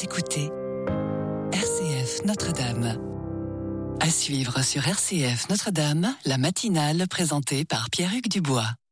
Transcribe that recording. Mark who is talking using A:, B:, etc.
A: écoutez RCF Notre-Dame. À suivre sur RCF Notre-Dame, la matinale présentée par Pierre-Hugues Dubois.